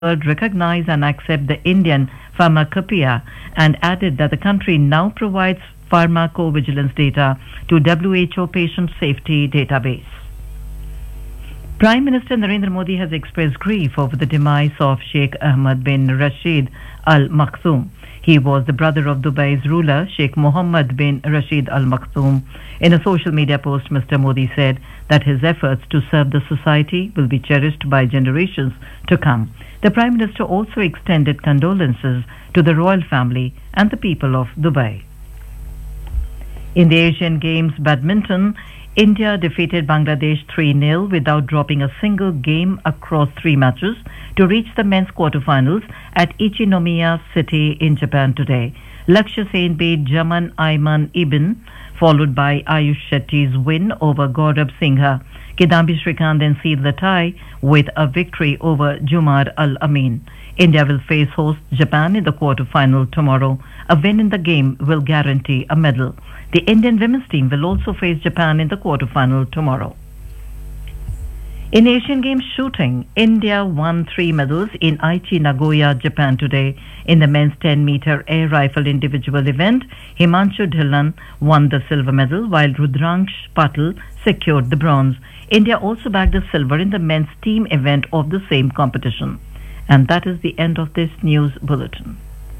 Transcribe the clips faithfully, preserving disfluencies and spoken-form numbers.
world recognize and accept the Indian Pharmacopoeia and added that the country now provides pharmacovigilance data to W H O patient safety database. Prime Minister Narendra Modi has expressed grief over the demise of Sheikh Ahmed bin Rashid Al Maktoum. He was the brother of Dubai's ruler, Sheikh Mohammed bin Rashid Al Maktoum. In a social media post, Mister Modi said that his efforts to serve the society will be cherished by generations to come. The Prime Minister also extended condolences to the royal family and the people of Dubai. In the Asian Games badminton, India defeated Bangladesh three nil without dropping a single game across three matches to reach the men's quarterfinals at Ichinomiya City in Japan today. Lakshya Sen beat Jaman Ayman Ibn, followed by Ayush Shetty's win over Gaurav Singha. Kidambi Srikanth then sealed the tie with a victory over Jumar Al Amin. India will face host Japan in the quarterfinal tomorrow. A win in the game will guarantee a medal. The Indian women's team will also face Japan in the quarterfinal tomorrow. In Asian Games shooting, India won three medals in Aichi, Nagoya, Japan today. In the men's ten meter air rifle individual event, Himanshu Dhillon won the silver medal while Rudraksh Patil secured the bronze. India also bagged the silver in the men's team event of the same competition. And that is the end of this news bulletin.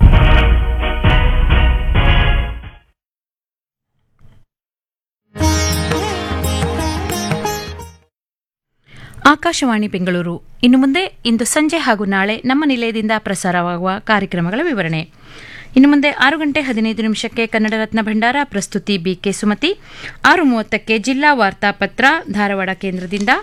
Akashvani Bengaluru. ಇನ್ನು ಮುಂದೆ ಇಂದು ಸಂಜೆ ಹಾಗೂ ನಾಳೆ ನಮ್ಮ ನಿಲಯದಿಂದ ಪ್ರಸಾರವಾಗುವ ಕಾರ್ಯಕ್ರಮಗಳ ವಿವರಣೆ. ಇನ್ನು ಮುಂದೆ ಆರು ಗಂಟೆ ಹದಿನೈದು ನಿಮಿಷಕ್ಕೆ ಕನ್ನಡ ರತ್ನ ಭಂಡಾರ, ಪ್ರಸ್ತುತಿ ಬಿಕೆ ಸುಮತಿ. ಆರು ಮೂವತ್ತಕ್ಕೆ ಜಿಲ್ಲಾ ವಾರ್ತಾ ಪತ್ರ ಧಾರವಾಡ ಕೇಂದ್ರದಿಂದ.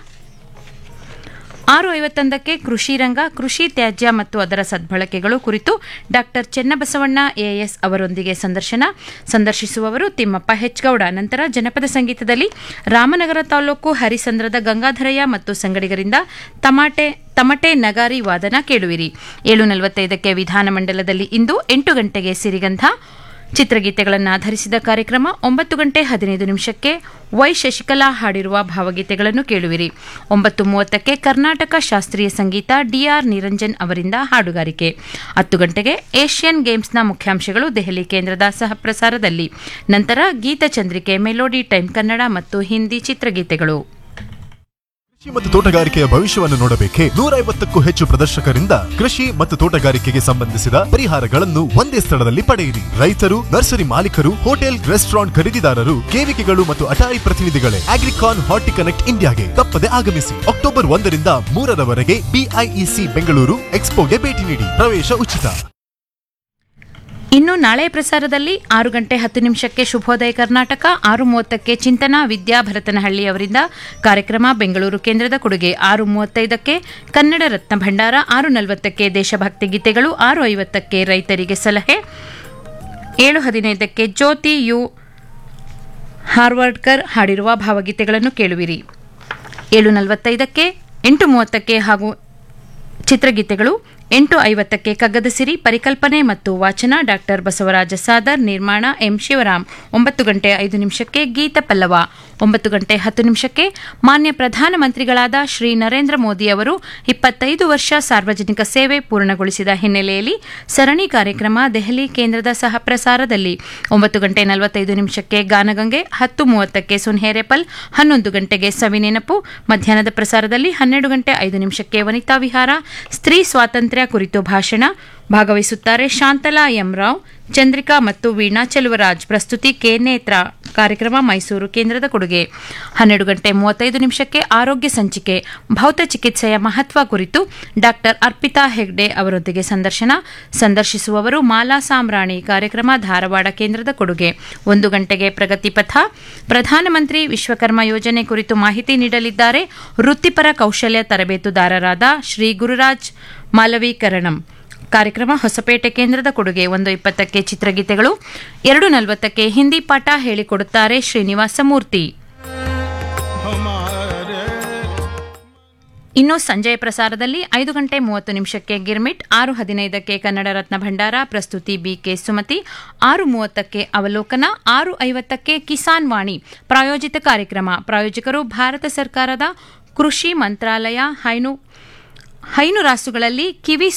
ಆರು ಐವತ್ತೊಂದಕ್ಕೆ ಕೃಷಿ ರಂಗ, ಕೃಷಿ ತ್ಯಾಜ್ಯ ಮತ್ತು ಅದರ ಸದ್ಬಳಕೆಗಳು ಕುರಿತು ಡಾಕ್ಟರ್ ಚೆನ್ನಬಸವಣ್ಣ ಎಎಸ್ ಅವರೊಂದಿಗೆ ಸಂದರ್ಶನ. ಸಂದರ್ಶಿಸುವವರು ತಿಮ್ಮಪ್ಪ ಹೆಚ್ಗೌಡ. ನಂತರ ಜನಪದ ಸಂಗೀತದಲ್ಲಿ ರಾಮನಗರ ತಾಲೂಕು ಹರಿಸಂದ್ರದ ಗಂಗಾಧರಯ್ಯ ಮತ್ತು ಸಂಗಡಿಗರಿಂದ ತಮಾಟೆ ತಮಟೆ ನಗಾರಿ ವಾದನ ಕೇಳುವಿರಿ. ಏಳು ನಲವತ್ತೈದಕ್ಕೆ ವಿಧಾನಮಂಡಲದಲ್ಲಿ ಇಂದು, ಎಂಟು ಗಂಟೆಗೆ ಸಿರಿಗಂಧ ಚಿತ್ರಗೀತೆಗಳನ್ನು ಆಧರಿಸಿದ ಕಾರ್ಯಕ್ರಮ. ಒಂಬತ್ತು ಗಂಟೆ ಹದಿನೈದು ನಿಮಿಷಕ್ಕೆ ವೈ ಶಶಿಕಲಾ ಹಾಡಿರುವ ಭಾವಗೀತೆಗಳನ್ನು ಕೇಳುವಿರಿ. ಒಂಬತ್ತು ಮೂವತ್ತಕ್ಕೆ ಕರ್ನಾಟಕ ಶಾಸ್ತ್ರೀಯ ಸಂಗೀತ ಡಿಆರ್ ನಿರಂಜನ್ ಅವರಿಂದ ಹಾಡುಗಾರಿಕೆ. ಹತ್ತು ಗಂಟೆಗೆ ಏಷ್ಯನ್ ಗೇಮ್ಸ್ನ ಮುಖ್ಯಾಂಶಗಳು ದೆಹಲಿ ಕೇಂದ್ರದ ಸಹಪ್ರಸಾರದಲ್ಲಿ. ನಂತರ ಗೀತಚಂದ್ರಿಕೆ, ಮೆಲೋಡಿ ಟೈಮ್ ಕನ್ನಡ ಮತ್ತು ಹಿಂದಿ ಚಿತ್ರಗೀತೆಗಳು. ಕೃಷಿ ಮತ್ತು ತೋಟಗಾರಿಕೆಯ ಭವಿಷ್ಯವನ್ನು ನೋಡಬೇಕೆ? ನೂರ ಐವತ್ತಕ್ಕೂ ಹೆಚ್ಚು ಪ್ರದರ್ಶಕರಿಂದ ಕೃಷಿ ಮತ್ತು ತೋಟಗಾರಿಕೆಗೆ ಸಂಬಂಧಿಸಿದ ಪರಿಹಾರಗಳನ್ನು ಒಂದೇ ಸ್ಥಳದಲ್ಲಿ ಪಡೆಯಿರಿ. ರೈತರು, ನರ್ಸರಿ ಮಾಲೀಕರು, ಹೋಟೆಲ್, ರೆಸ್ಟೋರೆಂಟ್ ಖರೀದಿದಾರರು, ಕೇವಿಕೆಗಳು ಮತ್ತು ಅಟಾರಿ ಪ್ರತಿನಿಧಿಗಳೇ ಅಗ್ರಿಕಾನ್ ಹಾರ್ಟಿಕನೆಕ್ಟ್ ಇಂಡಿಯಾಗೆ ತಪ್ಪದೆ ಆಗಮಿಸಿ. ಅಕ್ಟೋಬರ್ ಒಂದರಿಂದ ಮೂರರವರೆಗೆ ಬಿಐಇಸಿ ಬೆಂಗಳೂರು ಎಕ್ಸ್ಪೋಗೆ ಭೇಟಿ ನೀಡಿ. ಪ್ರವೇಶ ಉಚಿತ. ಇನ್ನು ನಾಳೆ ಪ್ರಸಾರದಲ್ಲಿ ಆರು ಗಂಟೆ ಹತ್ತು ನಿಮಿಷಕ್ಕೆ ಶುಭೋದಯ ಕರ್ನಾಟಕ, ಆರು ಮೂವತ್ತಕ್ಕೆ ಚಿಂತನ ವಿದ್ಯಾ ಭರತನಹಳ್ಳಿ ಅವರಿಂದ ಕಾರ್ಯಕ್ರಮ ಬೆಂಗಳೂರು ಕೇಂದ್ರದ ಕೊಡುಗೆ. ಆರು ಮೂವತ್ತೈದಕ್ಕೆ ಕನ್ನಡ ರತ್ನ ಭಂಡಾರ, ಆರು ನಲವತ್ತಕ್ಕೆ ದೇಶಭಕ್ತಿ ಗೀತೆಗಳು, ಆರು ಐವತ್ತಕ್ಕೆ ರೈತರಿಗೆ ಸಲಹೆ, ಏಳು ಹದಿನೈದಕ್ಕೆ ಜ್ಯೋತಿ ಯು ಹಾರ್ವರ್ಡ್ಕರ್ ಹಾಡಿರುವ ಭಾವಗೀತೆಗಳನ್ನು ಕೇಳುವಿರಿ. ಏಳು ನಲವತ್ತೈದಕ್ಕೆ, ಎಂಟು ಮೂವತ್ತಕ್ಕೆ ಹಾಗೂ ಚಿತ್ರಗೀತೆಗಳು, ಎಂಟು ಐವತ್ತಕ್ಕೆ ಕಗ್ಗದ ಸಿರಿ, ಪರಿಕಲ್ಪನೆ ಮತ್ತು ವಾಚನ ಡಾಕ್ಟರ್ ಬಸವರಾಜ ಸಾದರ್, ನಿರ್ಮಾಣ ಎಂ ಶಿವರಾಮ್. ಒಂಬತ್ತು ಗಂಟೆ ಐದು ನಿಮಿಷಕ್ಕೆ ಗೀತ ಪಲ್ಲವ. ಒಂಬತ್ತು ಗಂಟೆ ಹತ್ತು ನಿಮಿಷಕ್ಕೆ ಮಾನ್ಯ ಪ್ರಧಾನಮಂತ್ರಿಗಳಾದ ಶ್ರೀ ನರೇಂದ್ರ ಮೋದಿ ಅವರು ಇಪ್ಪತ್ತೈದು ವರ್ಷ ಸಾರ್ವಜನಿಕ ಸೇವೆ ಪೂರ್ಣಗೊಳಿಸಿದ ಹಿನ್ನೆಲೆಯಲ್ಲಿ ಸರಣಿ ಕಾರ್ಯಕ್ರಮ ದೆಹಲಿ ಕೇಂದ್ರದ ಸಹಪ್ರಸಾರದಲ್ಲಿ. ಒಂಬತ್ತು ಗಂಟೆ ನಲವತ್ತೈದು ನಿಮಿಷಕ್ಕೆ ಗಾನಗಂಗೆ, ಹತ್ತು ಮೂವತ್ತಕ್ಕೆ ಸುನ್ಹೇರೆಪಲ್, ಹನ್ನೊಂದು ಗಂಟೆಗೆ ಸವಿನೆನಪು. ಮಧ್ಯಾಹ್ನದ ಪ್ರಸಾರದಲ್ಲಿ ಹನ್ನೆರಡು ಗಂಟೆ ಐದು ನಿಮಿಷಕ್ಕೆ ವನಿತಾ ವಿಹಾರ, ಸ್ತ್ರೀ ಸ್ವಾತಂತ್ರ್ಯ ಕುರಿತು ಭಾಷಣ. ಭಾಗವಹಿಸುತ್ತಾರೆ ಶಾಂತಲಾ ಎಂರಾವ್, ಚಂದ್ರಿಕಾ ಮತ್ತು ವೀಣಾ ಚೆಲುವರಾಜ್. ಪ್ರಸ್ತುತಿ ಕೆ ನೇತ್ರ. ಕಾರ್ಯಕ್ರಮ ಮೈಸೂರು ಕೇಂದ್ರದ ಕೊಡುಗೆ. ಹನ್ನೆರಡು ಗಂಟೆ ಮೂವತ್ತೈದು ನಿಮಿಷಕ್ಕೆ ಆರೋಗ್ಯ ಸಂಚಿಕೆ, ಭೌತ ಚಿಕಿತ್ಸೆಯ ಮಹತ್ವ ಕುರಿತು ಡಾಕ್ಟರ್ ಅರ್ಪಿತಾ ಹೆಗ್ಡೆ ಅವರೊಂದಿಗೆ ಸಂದರ್ಶನ. ಸಂದರ್ಶಿಸುವವರು ಮಾಲಾ ಸಾಮ್ರಾಣಿ. ಕಾರ್ಯಕ್ರಮ ಧಾರವಾಡ ಕೇಂದ್ರದ ಕೊಡುಗೆ. ಒಂದು ಗಂಟೆಗೆ ಪ್ರಗತಿ ಪಥ, ಪ್ರಧಾನಮಂತ್ರಿ ವಿಶ್ವಕರ್ಮ ಯೋಜನೆ ಕುರಿತು ಮಾಹಿತಿ ನೀಡಲಿದ್ದಾರೆ ವೃತ್ತಿಪರ ಕೌಶಲ್ಯ ತರಬೇತುದಾರರಾದ ಶ್ರೀ ಗುರುರಾಜ್ ಮಾಲವೀಕರಣಂ. ಕಾರ್ಯಕ್ರಮ ಹೊಸಪೇಟೆ ಕೇಂದ್ರದ ಕೊಡುಗೆ. ಒಂದು ಇಪ್ಪತ್ತಕ್ಕೆ ಚಿತ್ರಗೀತೆಗಳು, ಎರಡು ನಲವತ್ತಕ್ಕೆ ಹಿಂದಿ ಪಾಠ ಹೇಳಿಕೊಡುತ್ತಾರೆ ಶ್ರೀನಿವಾಸ ಮೂರ್ತಿ. ಇನ್ನು ಸಂಜೆಯ ಪ್ರಸಾರದಲ್ಲಿ ಐದು ಗಂಟೆ ಮೂವತ್ತು ನಿಮಿಷಕ್ಕೆ ಗಿರ್ಮಿಟ್, ಆರು ಹದಿನೈದಕ್ಕೆ ಕನ್ನಡ ರತ್ನ ಭಂಡಾರ, ಪ್ರಸ್ತುತಿ ಬಿಕೆ ಸುಮತಿ, ಆರು ಮೂವತ್ತಕ್ಕೆ ಅವಲೋಕನ, ಆರು ಐವತ್ತಕ್ಕೆ ಕಿಸಾನ್ ವಾಣಿ ಪ್ರಾಯೋಜಿತ ಕಾರ್ಯಕ್ರಮ. ಪ್ರಾಯೋಜಕರು ಭಾರತ ಸರ್ಕಾರದ ಕೃಷಿ ಮಂತ್ರಾಲಯ, ಹೈನು ಹೈನುರಾಸುಗಳಲ್ಲಿ ಕಿವಿ